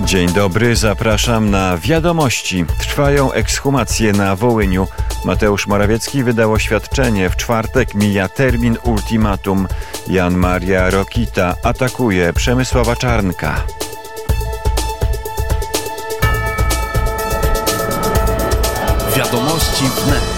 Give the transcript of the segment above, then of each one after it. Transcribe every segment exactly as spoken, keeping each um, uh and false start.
Dzień dobry, zapraszam na Wiadomości. Trwają ekshumacje na Wołyniu. Mateusz Morawiecki wydał oświadczenie. W czwartek mija termin ultimatum. Jan Maria Rokita atakuje Przemysława Czarnka. Wiadomości wnet.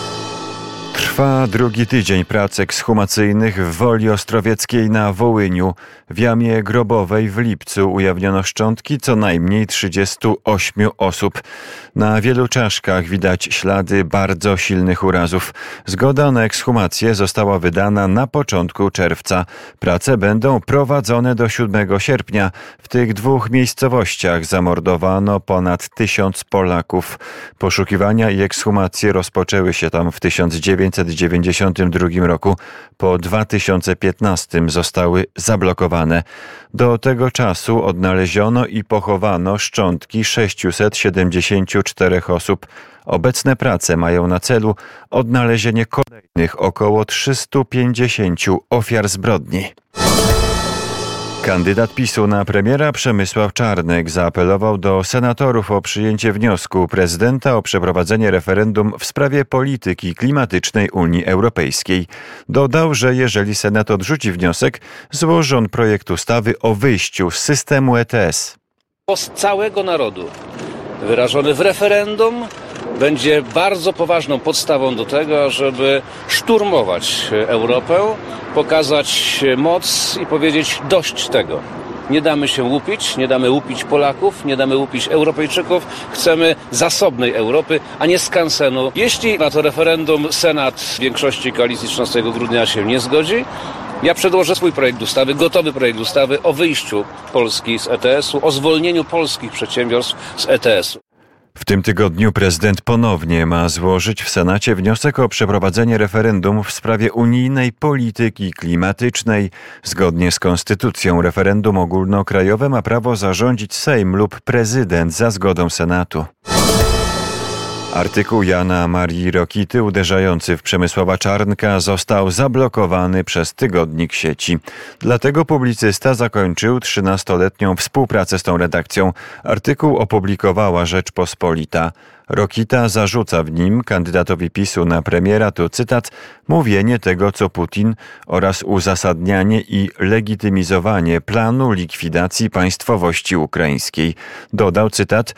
Trwa drugi tydzień prac ekshumacyjnych w Woli Ostrowieckiej na Wołyniu. W jamie grobowej w lipcu ujawniono szczątki co najmniej trzydziestu ośmiu osób. Na wielu czaszkach widać ślady bardzo silnych urazów. Zgoda na ekshumację została wydana na początku czerwca. Prace będą prowadzone do siódmego sierpnia. W tych dwóch miejscowościach zamordowano ponad tysiąc Polaków. Poszukiwania i ekshumacje rozpoczęły się tam w tysiąc dziewięćset dziewięćdziesiątym drugim roku. Po dwa tysiące piętnastym zostały zablokowane. Do tego czasu odnaleziono i pochowano szczątki sześciuset siedemdziesięciu czterech osób. Obecne prace mają na celu odnalezienie kolejnych około trzystu pięćdziesięciu ofiar zbrodni. Kandydat PiSu na premiera Przemysław Czarnek zaapelował do senatorów o przyjęcie wniosku prezydenta o przeprowadzenie referendum w sprawie polityki klimatycznej Unii Europejskiej. Dodał, że jeżeli Senat odrzuci wniosek, złoży on projekt ustawy o wyjściu z systemu E T S. Głos całego narodu wyrażony w referendum będzie bardzo poważną podstawą do tego, żeby szturmować Europę, pokazać moc i powiedzieć dość tego. Nie damy się łupić, nie damy łupić Polaków, nie damy łupić Europejczyków. Chcemy zasobnej Europy, a nie skansenu. Jeśli na to referendum Senat w większości koalicji trzynastego grudnia się nie zgodzi, ja przedłożę swój projekt ustawy, gotowy projekt ustawy o wyjściu Polski z E T S-u, o zwolnieniu polskich przedsiębiorstw z E T S-u. W tym tygodniu prezydent ponownie ma złożyć w Senacie wniosek o przeprowadzenie referendum w sprawie unijnej polityki klimatycznej. Zgodnie z konstytucją referendum ogólnokrajowe ma prawo zarządzić Sejm lub prezydent za zgodą Senatu. Artykuł Jana Marii Rokity uderzający w Przemysława Czarnka został zablokowany przez tygodnik sieci. Dlatego publicysta zakończył trzynastoletnią współpracę z tą redakcją. Artykuł opublikowała Rzeczpospolita. Rokita zarzuca w nim kandydatowi PiSu na premiera, to cytat, mówienie tego, co Putin oraz uzasadnianie i legitymizowanie planu likwidacji państwowości ukraińskiej. Dodał cytat,